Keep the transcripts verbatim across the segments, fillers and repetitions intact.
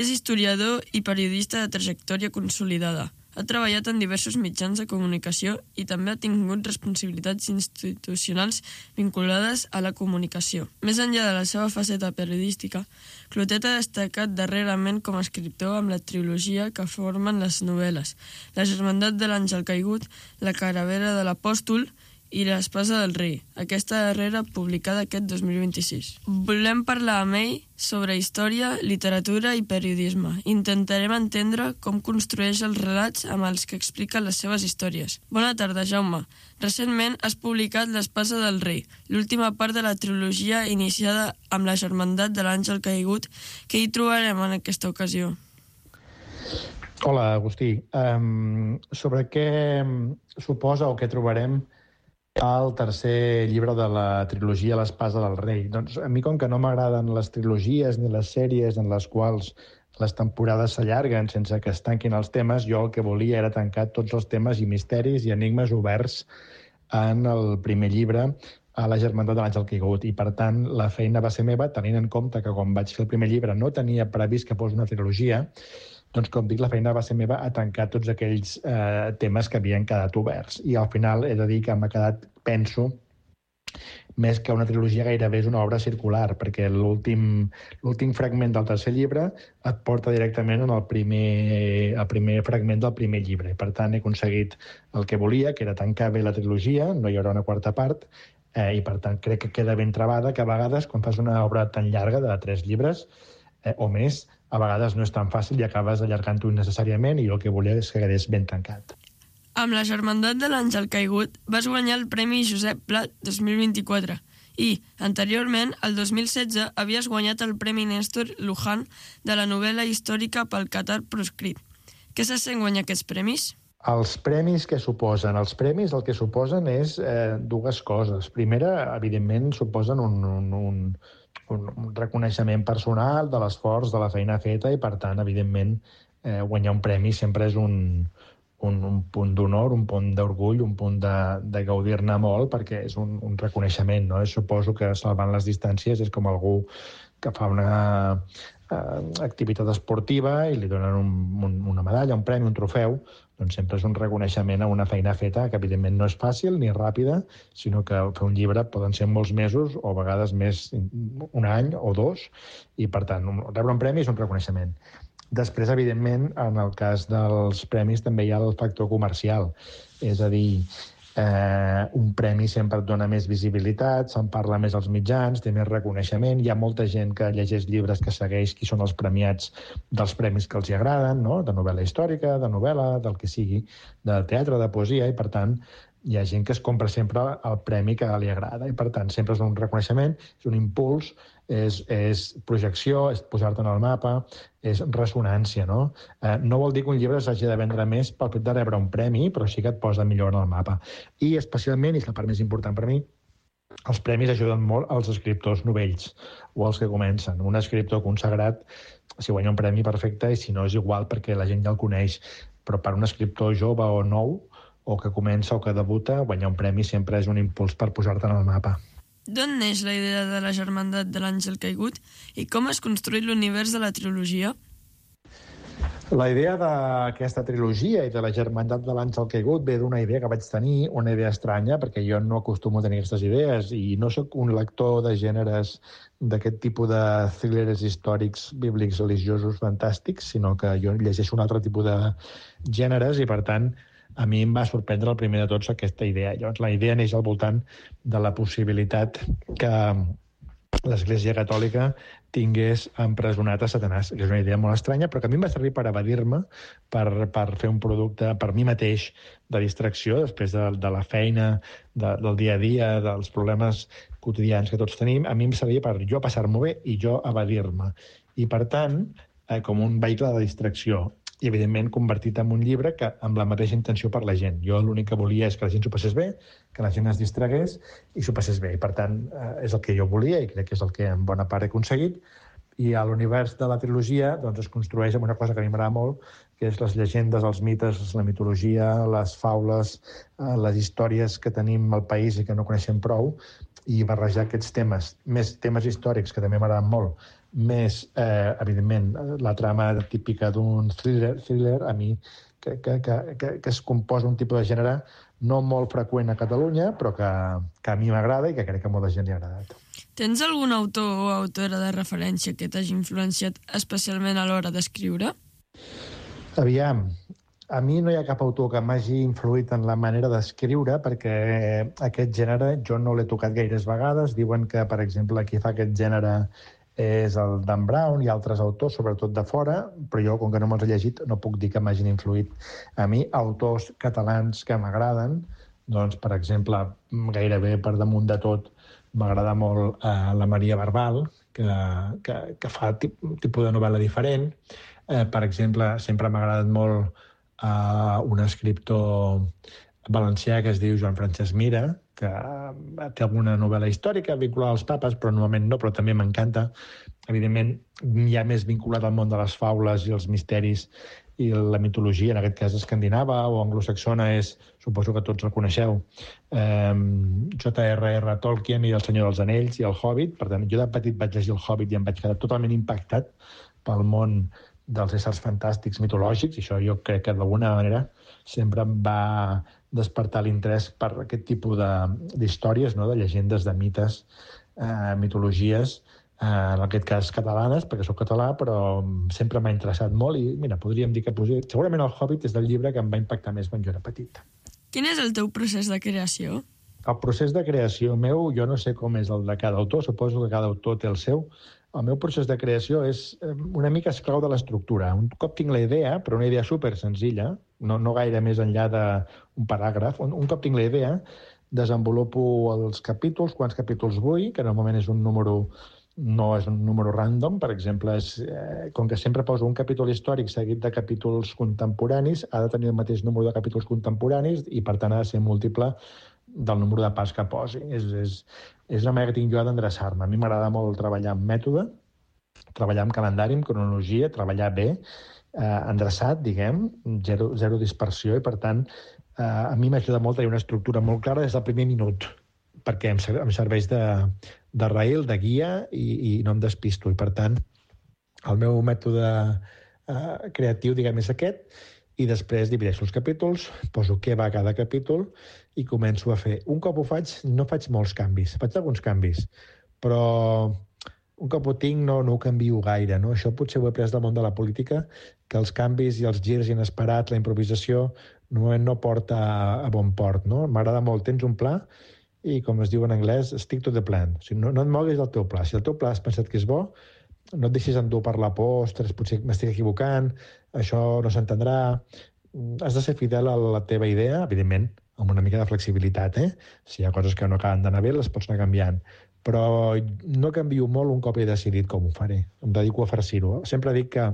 És historiador i periodista de trajectòria consolidada. Ha treballat en diversos mitjans de comunicació i també ha tingut responsabilitats institucionals vinculades a la comunicació. Més enllà de la seva faceta periodística, Clotet ha destacat darrerament com a escriptor amb la trilogia que formen les novel·les La germandat de l'àngel caigut, La calavera de l'apòstol i L'espasa del rei, aquesta darrera publicada aquest dos mil vint-i-sis. Volem parlar amb ell sobre història, literatura i periodisme. Intentarem entendre com construeix els relats amb els que explica les seves històries. Bona tarda, Jaume. Recentment has publicat L'espasa del rei, l'última part de la trilogia iniciada amb La germandat de l'àngel caigut. Què hi trobarem en aquesta ocasió? Hola, Agustí. Um, sobre què suposa o què trobarem el tercer llibre de la trilogia L'espasa del rei? Doncs a mi, com que no m'agraden les trilogies ni les sèries en les quals les temporades s'allarguen sense que es tanquin els temes, jo el que volia era tancar tots els temes i misteris i enigmes oberts en el primer llibre, a La germandat de l'àngel caigut. I, per tant, la feina va ser meva, tenint en compte que quan vaig fer el primer llibre no tenia previst que fos una trilogia. Doncs, com dic, la feina va ser meva a tancar tots aquells eh, temes que havien quedat oberts. I al final he de dir que m'ha quedat, penso, més que una trilogia, gairebé és una obra circular, perquè l'últim l'últim fragment del tercer llibre et porta directament en el primer, el primer fragment del primer llibre. I, per tant, he aconseguit el que volia, que era tancar bé la trilogia, no hi haurà una quarta part, eh, i, per tant, crec que queda ben trebada, que a vegades, quan fas una obra tan llarga de tres llibres eh, o més, a vegades no és tan fàcil i acabes allargant-ho innecessàriament, i el que volia és que quedés ben tancat. Amb La germandat de l'àngel caigut vas guanyar el Premi Josep Pla dos mil vint-i-quatre i, anteriorment, el dos mil setze, havies guanyat el Premi Néstor Luján de la novel·la històrica pel Qatar proscrit. Què se sent guanyar aquests premis? Els premis que suposen? Els premis el que suposen és eh, dues coses. Primera, evidentment, suposen un... un, un un reconeixement personal de l'esforç, de la feina feta, i, per tant, evidentment, eh, guanyar un premi sempre és un, un, un punt d'honor, un punt d'orgull, un punt de, de gaudir-ne molt, perquè és un, un reconeixement, no? Suposo que, salvant les distàncies, és com algú que fa una eh, activitat esportiva i li donen un, un, una medalla, un premi, un trofeu. Doncs sempre és un reconeixement a una feina feta que, evidentment, no és fàcil ni ràpida, sinó que fer un llibre poden ser molts mesos o a vegades més, un any o dos, i, per tant, rebre un premi és un reconeixement. Després, evidentment, en el cas dels premis també hi ha el factor comercial, és a dir, eh, un premi sempre et dona més visibilitat, se'n parla més als mitjans, té més reconeixement, hi ha molta gent que llegeix llibres que segueix qui són els premiats dels premis que els hi agraden, no? De novel·la històrica, de novel·la, del que sigui, de teatre, de poesia, i, per tant, hi ha gent que es compra sempre el premi que li agrada, i, per tant, sempre és un reconeixement, és un impuls, és, és projecció, és posar-te en el mapa, és ressonància, no? Eh, no vol dir que un llibre s'hagi de vendre més pel fet de rebre un premi, però sí que et posa millor en el mapa. I, especialment, i és la part més important per mi, els premis ajuden molt als escriptors novells o als que comencen. Un escriptor consagrat, si guanya un premi, perfecte, i si no és igual perquè la gent ja el coneix. Però per un escriptor jove o nou, o que comença o que debuta, guanyar un premi sempre és un impuls per posar-te en el mapa. D'on neix la idea de La germandat de l'àngel caigut i com es construït l'univers de la trilogia? La idea d'aquesta trilogia i de La germandat de l'àngel caigut ve d'una idea que vaig tenir, una idea estranya, perquè jo no acostumo a tenir aquestes idees i no sóc un lector de gèneres d'aquest tipus de thrillers històrics, bíblics, religiosos, fantàstics, sinó que jo llegeixo un altre tipus de gèneres i, per tant, a mi em va sorprendre el primer de tots aquesta idea. Llavors, la idea neix al voltant de la possibilitat que l'Església Catòlica tingués empresonat a Satanàs. És una idea molt estranya, però que a mi em va servir per evadir-me, per, per fer un producte per mi mateix de distracció, després de, de la feina, de, del dia a dia, dels problemes quotidians que tots tenim. A mi em servia per jo passar-m'ho bé i jo evadir-me. I, per tant, eh, com un vehicle de distracció. I, evidentment, convertit en un llibre que amb la mateixa intenció per la gent. Jo l'únic que volia és que la gent s'ho passés bé, que la gent es distragués i s'ho passés bé. I, per tant, eh, és el que jo volia i crec que és el que en bona part he aconseguit. I a l'univers de la trilogia doncs, es construeix amb una cosa que a mi m'agrada molt, que és les llegendes, els mites, la mitologia, les faules, eh, les històries que tenim al país i que no coneixem prou, i barrejar aquests temes, més temes històrics que també m'agraden molt, més, eh, evidentment, la trama típica d'un thriller, thriller a mi, que, que, que, que, que es composa un tipus de gènere no molt freqüent a Catalunya, però que, que a mi m'agrada i que crec que a molta gent li ha agradat. Tens algun autor o autora de referència que t'hagi influenciat especialment a l'hora d'escriure? Aviam, a mi no hi ha cap autor que m'hagi influït en la manera d'escriure, perquè aquest gènere jo no l'he tocat gaires vegades. Diuen que, per exemple, qui fa aquest gènere és el Dan Brown i altres autors, sobretot de fora, però jo, com que no me'ls he llegit, no puc dir que m'hagin influït a mi. Autors catalans que m'agraden, doncs, per exemple, gairebé per damunt de tot, m'agrada molt eh, la Maria Barbal, que, que, que fa tip, tipus de novel·la diferent. Eh, per exemple, sempre m'ha agradat molt eh, un escriptor valencià que es diu Joan Francesc Mira, que té alguna novel·la històrica vinculada als papes, però normalment no, però també m'encanta. Evidentment, hi ha més vinculat al món de les faules i els misteris i la mitologia, en aquest cas escandinava o anglosaxona, és, suposo que tots el coneixeu, eh, J R R Tolkien i El Senyor dels Anells i El Hobbit. Per tant, jo de petit vaig llegir El Hobbit i em vaig quedar totalment impactat pel món dels éssers fantàstics mitològics, i això jo crec que d'alguna manera sempre em va despertar l'interès per aquest tipus d'històries, no? De llegendes, de mites, eh, mitologies, eh, en aquest cas catalanes, perquè soc català, però sempre m'ha interessat molt i, mira, podríem dir que segurament El Hobbit és del llibre que em va impactar més quan jo era petit. Quin és el teu procés de creació? El procés de creació meu, jo no sé com és el de cada autor, suposo que cada autor té el seu. El meu procés de creació és una mica esclau de l'estructura. Un cop tinc la idea, però una idea super senzilla, no, no gaire més enllà d'un paràgraf, un, un cop tinc la idea, desenvolupo els capítols, quants capítols vull, que normalment és un número, no és un número random, per exemple, és, eh, com que sempre poso un capítol històric seguit de capítols contemporanis, ha de tenir el mateix número de capítols contemporanis i, per tant, ha de ser múltiple del número de parts que posi. És, és, és la manera que tinc jo d'endreçar-me. A mi m'agrada molt treballar amb mètode, treballar amb calendari, amb cronologia, treballar bé, eh, endreçat, diguem, zero, zero dispersió, i per tant, eh, a mi m'ajuda molt tenir una estructura molt clara des del primer minut, perquè em, em serveix de, de rail, de guia, i, i no em despisto. I per tant, el meu mètode eh, creatiu, diguem, és aquest, i després divideixo els capítols, poso què va a cada capítol i començo a fer. Un cop ho faig, no faig molts canvis, faig alguns canvis, però un cop ho tinc no, no ho canvio gaire, no? Això potser ho he après del món de la política, que els canvis i els girs inesperats, la improvisació, no, no porta a, a bon port, no? M'agrada molt, tens un pla i, com es diu en anglès, stick to the plan. O sigui, no, no et moguis del teu pla. Si el teu pla has pensat que és bo, no et deixis endur per la por, ostres, potser m'estic equivocant, això no s'entendrà. Has de ser fidel a la teva idea, evidentment, amb una mica de flexibilitat, eh? Si hi ha coses que no acaben d'anar bé, les pots anar canviant. Però no canvio molt un cop he decidit com ho faré. Em dedico a farcir-ho. Sempre dic que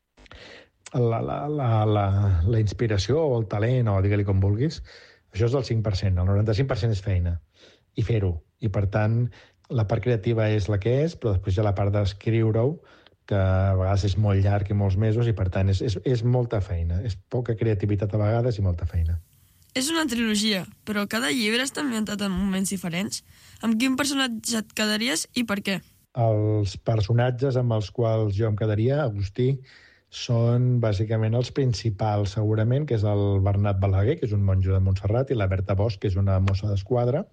la, la, la, la, la inspiració o el talent, o digue-li com vulguis, això és del cinc per cent. El noranta-cinc per cent és feina. I fer-ho. I, per tant, la part creativa és la que és, però després hi ha la part d'escriure-ho, que a vegades és molt llarg i molts mesos, i per tant és, és, és molta feina. És poca creativitat a vegades i molta feina. És una trilogia, però cada llibre està ambientat en moments diferents. Amb quin personatge et quedaries i per què? Els personatges amb els quals jo em quedaria, Agustí, són bàsicament els principals, segurament, que és el Bernat Balaguer, que és un monjo de Montserrat, i la Berta Bosch, que és una mossa d'esquadra.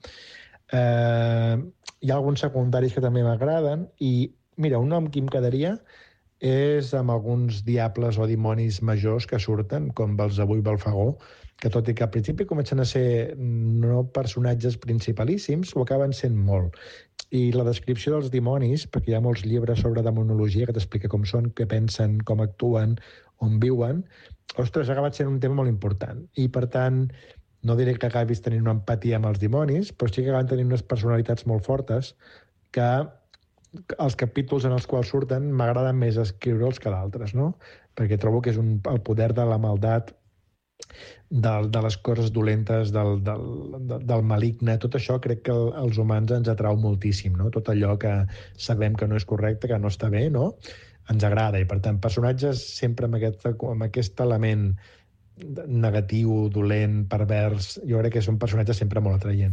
Eh, hi ha alguns secundaris que també m'agraden, i mira, un nom que em quedaria és amb alguns diables o dimonis majors que surten, com Belzebú i Belfagor, que tot i que al principi comencen a ser no personatges principalíssims, ho acaben sent molt. I la descripció dels dimonis, perquè hi ha molts llibres sobre demonologia que t'explica com són, què pensen, com actuen, on viuen, ostres, ha acabat sent un tema molt important. I, per tant, no diré que acabis tenint una empatia amb els dimonis, però sí que acaben tenint unes personalitats molt fortes que els capítols en els quals surten m'agraden més escriure'ls que d'altres, no? Perquè trobo que és un, el poder de la maldat, de, de les coses dolentes, del, del, del maligne, tot això crec que els humans ens atrau moltíssim, no? Tot allò que sabem que no és correcte, que no està bé, no? Ens agrada, i per tant, personatges sempre amb aquest, amb aquest element negatiu, dolent, pervers, jo crec que són personatges sempre molt atraients.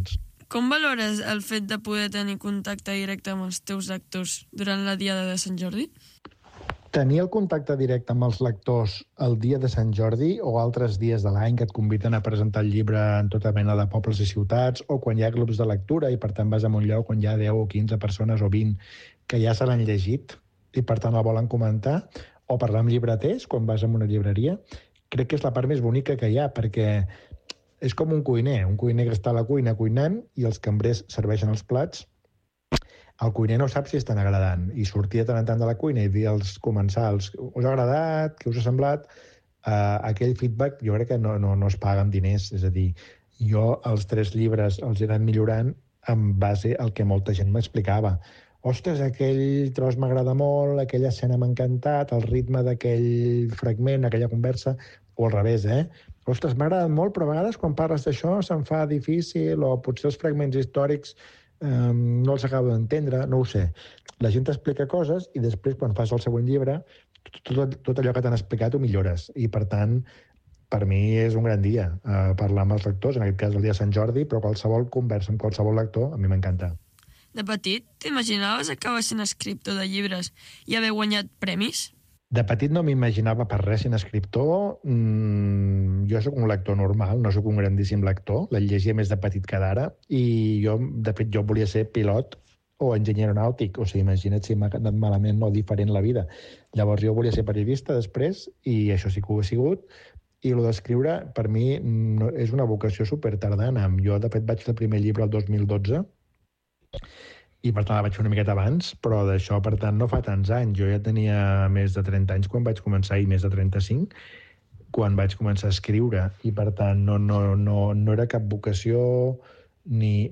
Com valores el fet de poder tenir contacte directe amb els teus lectors durant la Diada de Sant Jordi? Tenir el contacte directe amb els lectors el dia de Sant Jordi o altres dies de l'any que et conviden a presentar el llibre en tota mena de pobles i ciutats, o quan hi ha clubs de lectura i per tant vas a un lloc on hi ha deu o quinze persones o vint que ja se l'han llegit i per tant el volen comentar, o parlar amb llibreters quan vas a una llibreria, crec que és la part més bonica que hi ha, perquè és com un cuiner, un cuiner que està a la cuina cuinant i els cambrers serveixen els plats. El cuiner no sap si estan agradant i sortir de tant en tant de la cuina i dir als comensals us ha agradat, què us ha semblat, uh, aquell feedback jo crec que no, no, no es paga amb diners. És a dir, jo els tres llibres els he anat millorant en base al que molta gent m'explicava. Ostres, aquell tros m'agrada molt, aquella escena m'ha encantat, el ritme d'aquell fragment, aquella conversa, o al revés, eh? Ostres, m'ha agradat molt, però a vegades quan parles d'això se'm fa difícil, o potser els fragments històrics eh, no els acabo d'entendre, no ho sé. La gent t'explica coses i després, quan fas el següent llibre, tot, tot, tot allò que t'han explicat ho millores. I, per tant, per mi és un gran dia eh, parlar amb els lectors, en aquest cas el dia de Sant Jordi, però qualsevol conversa amb qualsevol lector a mi m'encanta. De petit, t'imaginaves acabar sent escriptor de llibres i haver guanyat premis? De petit no m'imaginava per res sent escriptor. Mm, jo sóc un lector normal, no sóc un grandíssim lector. La llegia més de petit que d'ara. I jo, de fet, jo volia ser pilot o enginyer aeronàutic. O sigui, imagina't si m'ha anat malament o diferent la vida. Llavors jo volia ser periodista després i això sí que ho he sigut. I el d'escriure, per mi, no, és una vocació supertardana. Jo, de fet, vaig fer el primer llibre el dos mil dotze i per tant la vaig fer una miqueta abans, però d'això, per tant, no fa tants anys. Jo ja tenia més de trenta anys quan vaig començar i més de trenta-cinc quan vaig començar a escriure i per tant no, no, no, no era cap vocació ni,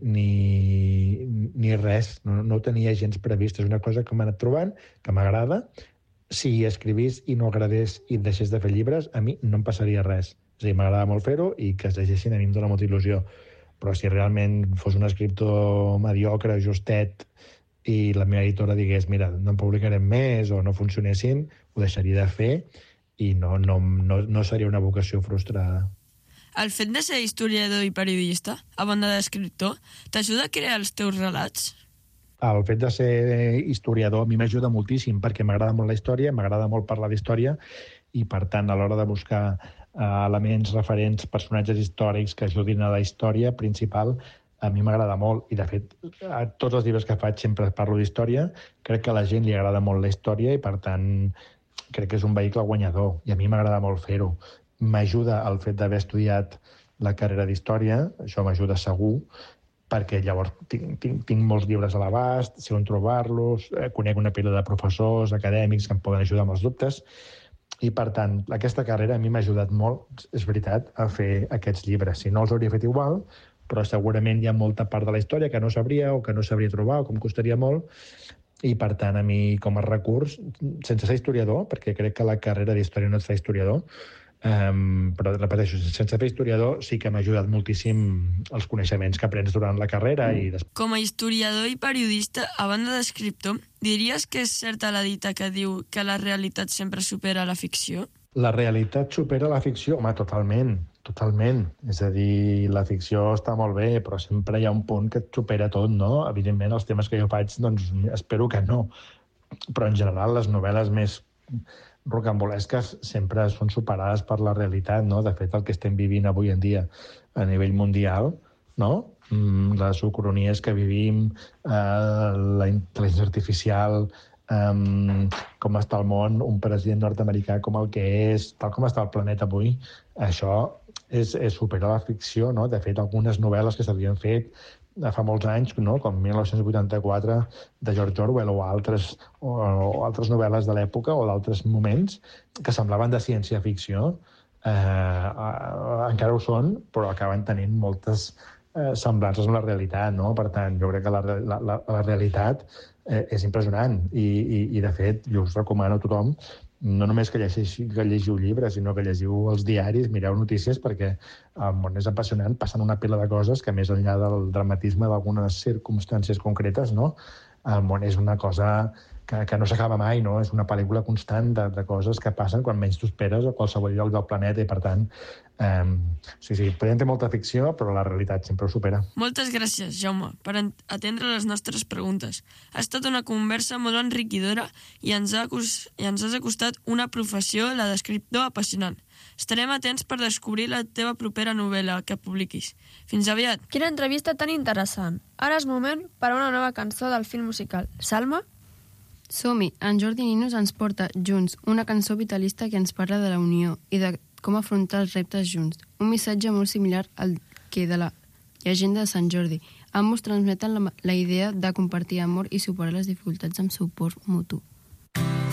ni, ni res, no, no tenia gens previst. És una cosa que m'ha anat trobant, que m'agrada. Si escrivís i no agradés i deixés de fer llibres, a mi no em passaria res. És a dir, m'agrada molt fer-ho i que es llegeixin a mi em dóna molta il·lusió. Però si realment fos un escriptor mediocre, justet, i la meva editora digués mira, no en publicarem més o no funcionessin, ho deixaria de fer i no, no, no, no seria una vocació frustrada. El fet de ser historiador i periodista, a banda d'escriptor, t'ajuda a crear els teus relats? El fet de ser historiador a mi m'ajuda moltíssim perquè m'agrada molt la història, m'agrada molt parlar d'història i, per tant, a l'hora de buscar Uh, elements referents, personatges històrics que ajudin a la història principal, a mi m'agrada molt. I, de fet, a tots els llibres que faig sempre parlo d'història. Crec que a la gent li agrada molt la història i, per tant, crec que és un vehicle guanyador. I a mi m'agrada molt fer-ho. M'ajuda el fet d'haver estudiat la carrera d'història, això m'ajuda segur, perquè llavors tinc, tinc, tinc molts llibres a l'abast, sé on trobar-los, eh, conec una pila de professors, acadèmics que em poden ajudar amb els dubtes. I, per tant, aquesta carrera a mi m'ha ajudat molt, és veritat, a fer aquests llibres. Si no els hauria fet igual, però segurament hi ha molta part de la història que no sabria o que no sabria trobar o que em costaria molt. I, per tant, a mi, com a recurs, sense ser historiador, perquè crec que la carrera d'història no et fa historiador, um, però, repeteixo, sense fer historiador sí que m'ha ajudat moltíssim els coneixements que aprens durant la carrera. I després... Com a historiador i periodista, a banda d'escriptor, diries que és certa la dita que diu que la realitat sempre supera la ficció? La realitat supera la ficció? Home, totalment, totalment. És a dir, la ficció està molt bé, però sempre hi ha un punt que et supera tot, no? Evidentment, els temes que jo faig, doncs, espero que no. Però, en general, les novel·les més rocambolesques sempre són superades per la realitat, no? De fet, el que estem vivint avui en dia a nivell mundial, no? Les ucronies que vivim, eh, la intel·ligència artificial, eh, com està el món, un president nord-americà com el que és, tal com està el planeta avui, això és, és superar la ficció, no? De fet, algunes novel·les que s'havien fet fa molts anys, no? Com mil nou-cents vuitanta-quatre de George Orwell o altres, o, o altres novel·les de l'època o d'altres moments que semblaven de ciència-ficció, eh, eh, encara ho són, però acaben tenint moltes Eh, semblances amb la realitat, no? Per tant, jo crec que la, la, la, la realitat eh, és impressionant i, i, i, de fet, jo us recomano a tothom no només que llegiu, que llegiu llibres, sinó que llegiu els diaris, mireu notícies, perquè el món és apassionant, passen una pila de coses que, més enllà del dramatisme d'algunes circumstàncies concretes, no? El món és una cosa que, que no s'acaba mai, no? És una pel·lícula constant de, de coses que passen quan menys t'ho esperes a qualsevol lloc del planeta i, per tant, eh, sí, sí, podem tenir molta ficció, però la realitat sempre ho supera. Moltes gràcies, Jaume, per atendre les nostres preguntes. Ha estat una conversa molt enriquidora i ens, ha, i ens has acostat una professió, la d'escriptor, apassionant. Estarem atents per descobrir la teva propera novel·la que publiquis. Fins aviat! Quina entrevista tan interessant! Ara és moment per a una nova cançó del film musical. Salma? Som-hi! En Jordi Ninus ens porta Junts, una cançó vitalista que ens parla de la unió i de com afrontar els reptes junts. Un missatge molt similar al que de la llegenda de Sant Jordi. Ambos transmeten la, la idea de compartir amor i superar les dificultats amb suport mutu.